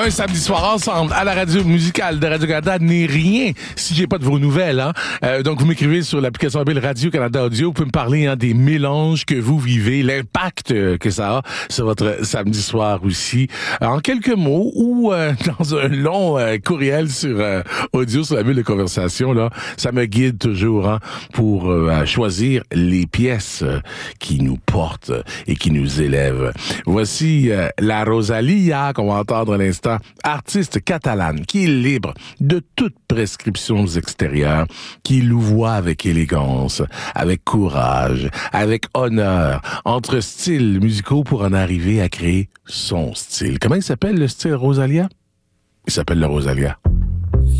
Un samedi soir ensemble à la radio musicale de Radio-Canada n'est rien si j'ai pas de vos nouvelles. Hein? Donc, vous m'écrivez sur l'application mobile Radio-Canada Audio. Vous pouvez me parler des mélanges que vous vivez, l'impact que ça a sur votre samedi soir aussi. En quelques mots ou dans un long courriel sur audio sur la bulle de conversation, là, ça me guide toujours pour choisir les pièces qui nous portent et qui nous élèvent. Voici la Rosalia qu'on va entendre à l'instant. Artiste catalane qui est libre de toute prescription extérieure, qui louvoie avec élégance, avec courage, avec honneur, entre styles musicaux pour en arriver à créer son style. Comment il s'appelle le style Rosalia? Il s'appelle le Rosalia.